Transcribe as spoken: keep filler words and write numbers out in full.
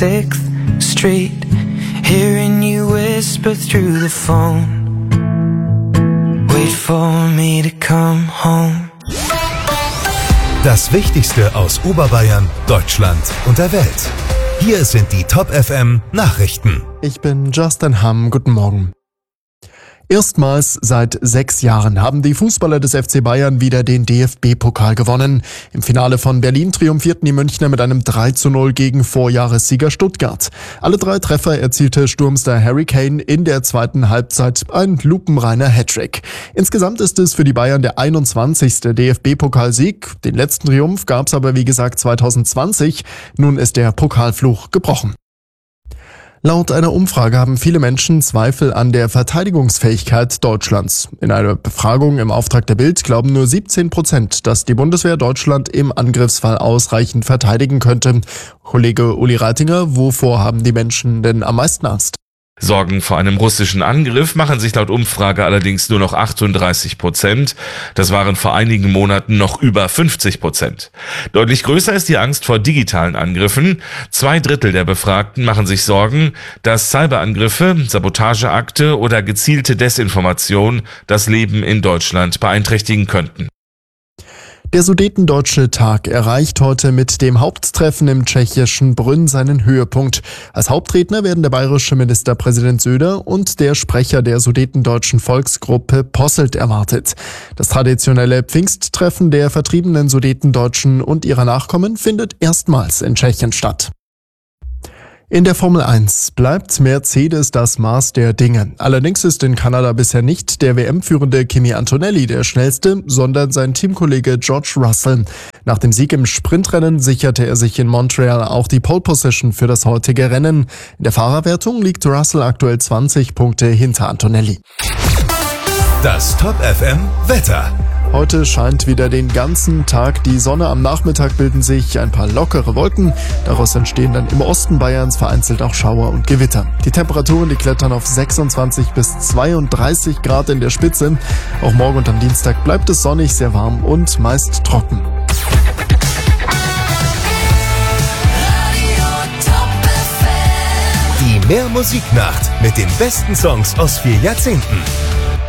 sixth Street, hearing you whisper through the phone. Wait for me to come home. Das Wichtigste aus Oberbayern, Deutschland und der Welt. Hier sind die Top F M Nachrichten. Ich bin Justin Hamm. Guten Morgen. Erstmals seit sechs Jahren haben die Fußballer des F C Bayern wieder den D F B-Pokal gewonnen. Im Finale von Berlin triumphierten die Münchner mit einem drei zu null gegen Vorjahressieger Stuttgart. Alle drei Treffer erzielte Sturmstar Harry Kane in der zweiten Halbzeit, ein lupenreiner Hattrick. Insgesamt ist es für die Bayern der einundzwanzigste D F B-Pokalsieg. Den letzten Triumph gab es aber wie gesagt zwanzig zwanzig. Nun ist der Pokalfluch gebrochen. Laut einer Umfrage haben viele Menschen Zweifel an der Verteidigungsfähigkeit Deutschlands. In einer Befragung im Auftrag der Bild glauben nur siebzehn Prozent, dass die Bundeswehr Deutschland im Angriffsfall ausreichend verteidigen könnte. Kollege Uli Reitinger, wovor haben die Menschen denn am meisten Angst? Sorgen vor einem russischen Angriff machen sich laut Umfrage allerdings nur noch achtunddreißig Prozent. Das waren vor einigen Monaten noch über fünfzig Prozent. Deutlich größer ist die Angst vor digitalen Angriffen. Zwei Drittel der Befragten machen sich Sorgen, dass Cyberangriffe, Sabotageakte oder gezielte Desinformation das Leben in Deutschland beeinträchtigen könnten. Der Sudetendeutsche Tag erreicht heute mit dem Haupttreffen im tschechischen Brünn seinen Höhepunkt. Als Hauptredner werden der bayerische Ministerpräsident Söder und der Sprecher der sudetendeutschen Volksgruppe Posselt erwartet. Das traditionelle Pfingsttreffen der vertriebenen Sudetendeutschen und ihrer Nachkommen findet erstmals in Tschechien statt. In der Formel eins bleibt Mercedes das Maß der Dinge. Allerdings ist in Kanada bisher nicht der W M-führende Kimi Antonelli der schnellste, sondern sein Teamkollege George Russell. Nach dem Sieg im Sprintrennen sicherte er sich in Montreal auch die Pole Position für das heutige Rennen. In der Fahrerwertung liegt Russell aktuell zwanzig Punkte hinter Antonelli. Das Top F M Wetter. Heute scheint wieder den ganzen Tag die Sonne. Am Nachmittag bilden sich ein paar lockere Wolken. Daraus entstehen dann im Osten Bayerns vereinzelt auch Schauer und Gewitter. Die Temperaturen, die klettern auf sechsundzwanzig bis zweiunddreißig Grad in der Spitze. Auch morgen und am Dienstag bleibt es sonnig, sehr warm und meist trocken. Die Mehr Musiknacht mit den besten Songs aus vier Jahrzehnten.